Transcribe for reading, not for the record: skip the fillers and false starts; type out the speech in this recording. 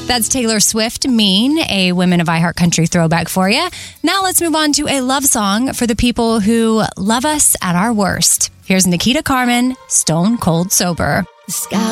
That's Taylor Swift, Mean, a Women of iHeart Country throwback for you. Now let's move on to a love song for the people who love us at our worst. Here's Nikita Carmen, Stone Cold Sober. The sky